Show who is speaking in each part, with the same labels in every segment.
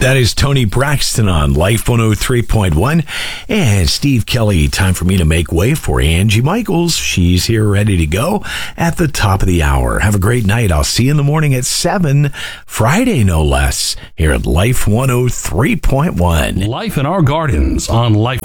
Speaker 1: That is Tony Braxton on Life 103.1. And Steve Kelly, time for me to make way for Angie Michaels. She's here ready to go at the top of the hour. Have a great night. I'll see you in the morning at 7, Friday no less, here at Life 103.1.
Speaker 2: Life in Our Gardens on Life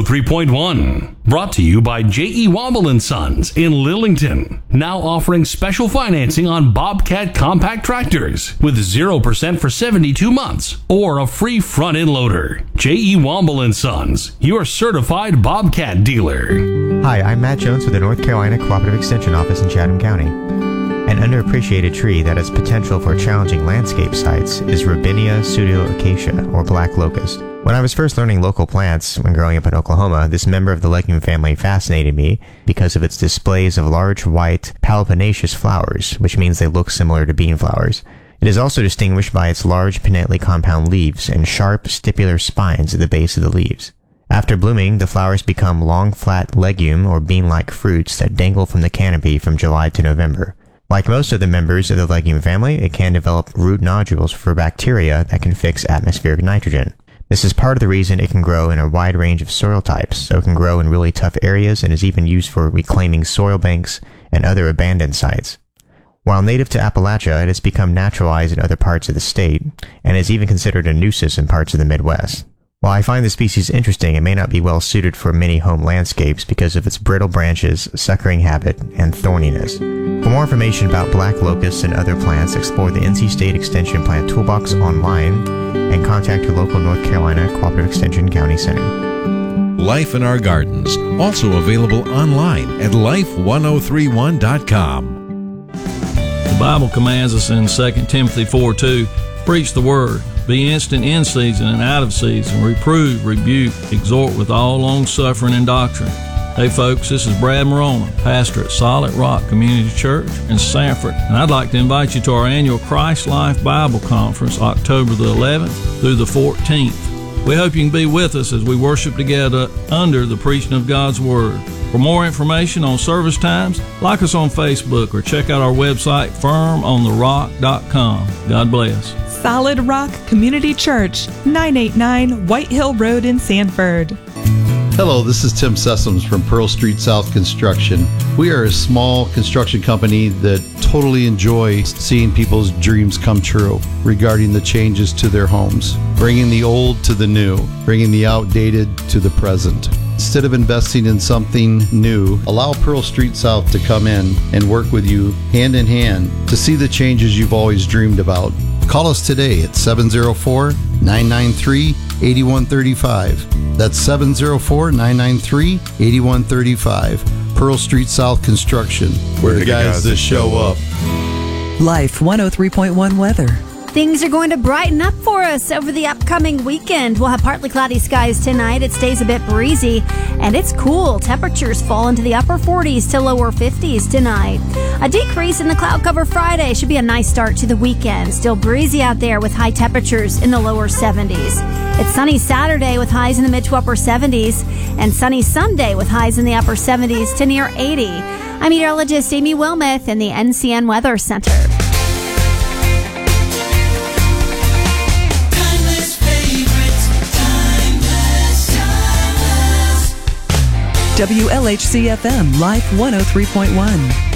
Speaker 2: 103.1. Brought to you by J.E. Womble & Sons in Lillington. Now offering special financing on Bobcat compact tractors with 0% for 72 months or a free front end loader. J.E. Womble & Sons, your certified Bobcat dealer.
Speaker 3: Hi, I'm Matt Jones with the North Carolina Cooperative Extension Office in Chatham County. An underappreciated tree that has potential for challenging landscape sites is Robinia pseudoacacia, or black locust. When I was first learning local plants when growing up in Oklahoma, this member of the legume family fascinated me because of its displays of large white palpinaceous flowers, which means they look similar to bean flowers. It is also distinguished by its large pinnately compound leaves and sharp stipular spines at the base of the leaves. After blooming, the flowers become long, flat legume or bean-like fruits that dangle from the canopy from July to November. Like most of the members of the legume family, it can develop root nodules for bacteria that can fix atmospheric nitrogen. This is part of the reason it can grow in a wide range of soil types, so it can grow in really tough areas and is even used for reclaiming soil banks and other abandoned sites. While native to Appalachia, it has become naturalized in other parts of the state, and is even considered a nuisance in parts of the Midwest. While I find the species interesting, it may not be well suited for many home landscapes because of its brittle branches, suckering habit, and thorniness. For more information about black locusts and other plants, explore the NC State Extension Plant Toolbox online and contact your local North Carolina Cooperative Extension County Center.
Speaker 4: Life in Our Gardens, also available online at life1031.com.
Speaker 5: The Bible commands us in 2 Timothy 4:2, preach the word, be instant in season and out of season, reprove, rebuke, exhort with all long suffering and doctrine. Hey folks, this is Brad Morona, pastor at Solid Rock Community Church in Sanford, and I'd like to invite you to our annual Christ Life Bible Conference, October the 11th through the 14th. We hope you can be with us as we worship together under the preaching of God's Word. For more information on service times, like us on Facebook or check out our website, firmontherock.com. God bless.
Speaker 6: Solid Rock Community Church, 989 White Hill Road in Sanford.
Speaker 7: Hello, this is Tim Sessoms from Pearl Street South Construction. We are a small construction company that totally enjoys seeing people's dreams come true regarding the changes to their homes, bringing the old to the new, bringing the outdated to the present. Instead of investing in something new, allow Pearl Street South to come in and work with you hand in hand to see the changes you've always dreamed about. Call us today at 704-993-8135. That's 704-993-8135. Pearl Street South Construction. We're the guys that show up.
Speaker 8: Life 103.1 weather.
Speaker 9: Things are going to brighten up for us over the upcoming weekend. We'll have partly cloudy skies tonight. It stays a bit breezy, and it's cool. Temperatures fall into the upper 40s to lower 50s tonight. A decrease in the cloud cover Friday should be a nice start to the weekend. Still breezy out there with high temperatures in the lower 70s. It's sunny Saturday with highs in the mid to upper 70s, and sunny Sunday with highs in the upper 70s to near 80. I'm meteorologist Amy Wilmoth in the NCN Weather Center.
Speaker 8: WLHC-FM Life 103.1.